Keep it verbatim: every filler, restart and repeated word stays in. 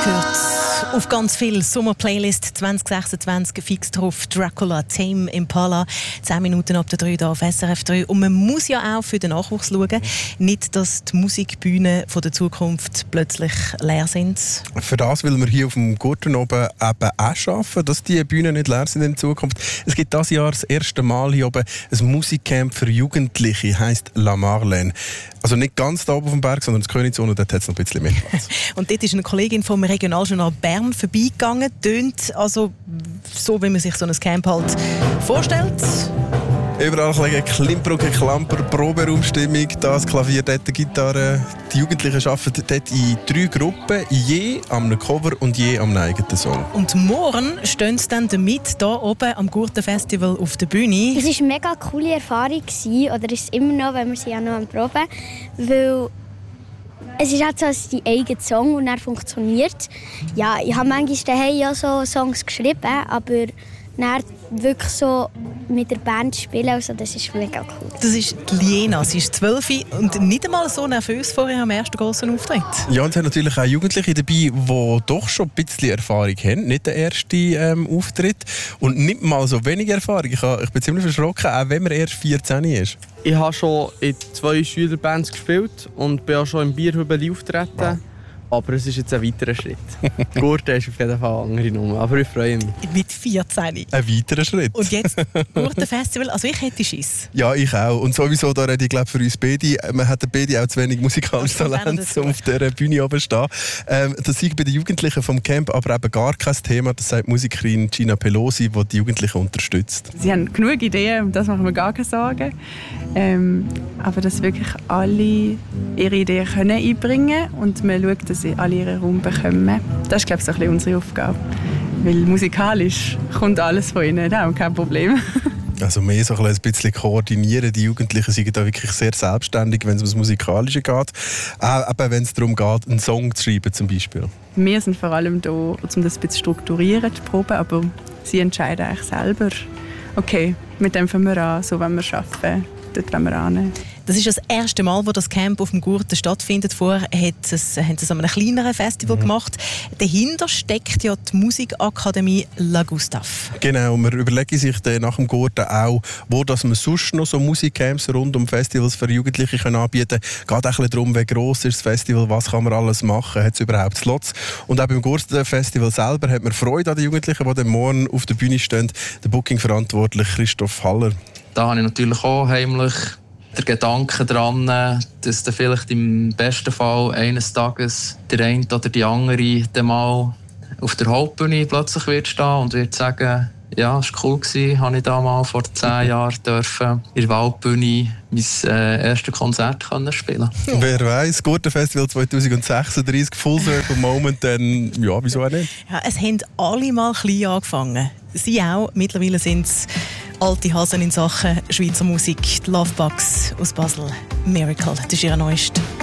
gehört auf ganz viel Sommer-Playlist zwanzig sechsundzwanzig fix drauf. Dracula, Tame Impala, zehn Minuten ab der drei hier auf S R F drei. Und man muss ja auch für den Nachwuchs schauen. Nicht, dass die Musikbühnen von der Zukunft plötzlich leer sind. Für das will wir hier auf dem Gurten oben eben auch schaffen, dass die Bühnen nicht leer sind in Zukunft. Es gibt dieses Jahr das erste Mal hier oben ein Musikcamp für Jugendliche, heisst La Marlène. Also nicht ganz da oben auf dem Berg, sondern das Königssohn, und dort hat es noch ein bisschen mehr Platz. Und dort ist eine Kollegin vom Regionaljournal Bern vorbeigegangen. Tönt also so, wie man sich so ein Camp halt vorstellt. Überall liegen Klimpbrücke, Klamper, Proberaumstimmung, das Klavier, dort die Gitarre. Die Jugendlichen arbeiten dort in drei Gruppen, je am Cover und je am eigenen Song. Und morgen stehen sie dann damit hier oben am Gurten-Festival auf der Bühne. Es war eine mega coole Erfahrung, oder ist es immer noch, wenn wir sie ja noch am Proben, weil es ist halt so, dass die eigene Song und er funktioniert. Ja, ich habe manchmal daheim ja so Songs geschrieben, aber dann wirklich so mit der Band spielen, also das ist mega cool. Das ist Liena, sie ist zwölf und nicht einmal so nervös vor ihrem ersten grossen Auftritt. Ja, und es sind natürlich auch Jugendliche dabei, die doch schon ein bisschen Erfahrung haben. Nicht der erste ähm, Auftritt und nicht mal so wenig Erfahrung. Ich, ich bin ziemlich verschrocken, auch wenn man erst vierzehn ist. Ich habe schon in zwei Schülerbands gespielt und bin auch schon im Bierhübeli auftreten. Wow. Aber es ist jetzt ein weiterer Schritt. Gurten ist auf jeden Fall eine andere Nummer, aber ich freue mich. Mit vierzehn. Ein weiterer Schritt. Und jetzt Gurten-Festival, also ich hätte Schiss. Ja, ich auch. Und sowieso, da rede ich glaube für uns beide, man hat beide auch zu wenig musikalisches Talent, um auf dieser Bühne oben zu stehen. Ähm, das ist bei den Jugendlichen vom Camp aber eben gar kein Thema. Das sagt Musikerin Gina Pelosi, die die Jugendlichen unterstützt. Sie haben genug Ideen, um das machen wir gar keine Sorgen. Ähm, aber dass wirklich alle ihre Ideen können einbringen können und man schaut, dass sie alle ihren Raum bekommen. Das ist, glaube ich, so ein bisschen unsere Aufgabe. Weil musikalisch kommt alles von ihnen, da haben wir kein Problem. Also mehr so ein bisschen koordinieren. Die Jugendlichen sind da wirklich sehr selbstständig, wenn es ums Musikalische geht. Auch eben, wenn es darum geht, einen Song zu schreiben zum Beispiel. Wir sind vor allem da, um das ein bisschen zu strukturieren, die Probe, aber sie entscheiden eigentlich selber. Okay, mit dem fangen wir an, so wollen wir arbeiten, dort wollen wir an. Das ist das erste Mal, wo das Camp auf dem Gurten stattfindet. Vorher haben sie es an einem kleineren Festival mhm. gemacht. Dahinter steckt ja die Musikakademie La Gustave. Genau, man überlegt sich dann nach dem Gurten auch, wo dass man sonst noch so Musikcamps rund um Festivals für Jugendliche können anbieten kann. Geht auch ein bisschen darum, wie gross ist das Festival, was kann man alles machen, hat es überhaupt Slots. Und auch beim Gurten-Festival selber hat man Freude an den Jugendlichen, die dann morgen auf der Bühne stehen. Der Booking-Verantwortliche Christoph Haller. Da habe ich natürlich auch heimlich der Gedanke daran, dass dann vielleicht im besten Fall eines Tages der eine oder die andere dann mal auf der Hauptbühne plötzlich wird stehen und wird sagen, ja, es war cool, habe ich da mal vor zehn Jahren dürfen in der Waldbühne mein äh, erstes Konzert können spielen. Ja. Wer weiss, Gurten-Festival zwanzig sechsunddreißig, Full Circle Moment, dann ja, wieso auch nicht? Ja, es haben alle mal klein angefangen. Sie auch. Mittlerweile sind es alte Hasen in Sachen Schweizer Musik. Die Lovebugs aus Basel. Miracle, das ist ihr neuestes.